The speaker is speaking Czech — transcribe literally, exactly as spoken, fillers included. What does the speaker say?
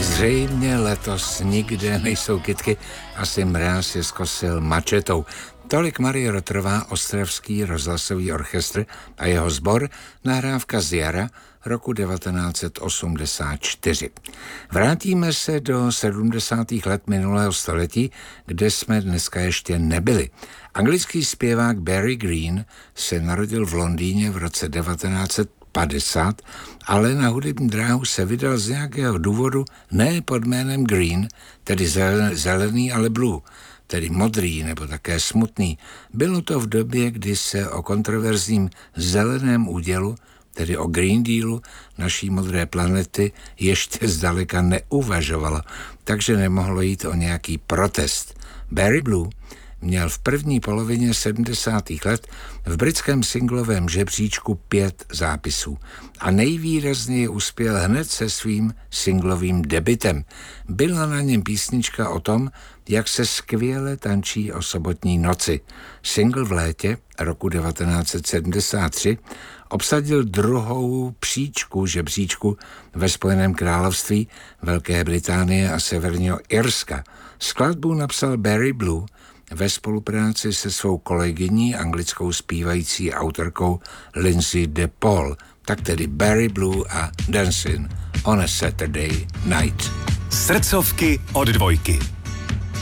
Zřejmě letos nikde nejsou kytky, asi mráz je zkosil mačetou. Tolik Marie Rotrová, ostravský rozhlasový orchestr a jeho sbor, nahrávka z jara roku devatenáct set osmdesát čtyři. Vrátíme se do sedmdesátých let minulého století, kde jsme dneska ještě nebyli. Anglický zpěvák Barry Green se narodil v Londýně v roce devatenáct set padesát, ale na hudební dráhu se vydal z nějakého důvodu ne pod jménem Green, tedy zelený, ale blue, tedy modrý nebo také smutný. Bylo to v době, kdy se o kontroverzním zeleném údělu, tedy o Green Dealu naší modré planety, ještě zdaleka neuvažovalo, takže nemohlo jít o nějaký protest. Barry Blue měl v první polovině sedmdesátých let v britském singlovém žebříčku pět zápisů a nejvýrazněji uspěl hned se svým singlovým debutem. Byla na něm písnička o tom, jak se skvěle tančí o sobotní noci. Single v létě roku devatenáct set sedmdesát tři obsadil druhou příčku žebříčku ve Spojeném království, Velké Británie a Severního Irska. Skladbu napsal Barry Blue ve spolupráci se svou kolegyní, anglickou zpívající autorkou Lindsay DePaul, tak tedy Barry Blue a Dancing on a Saturday Night. Srdcovky od dvojky.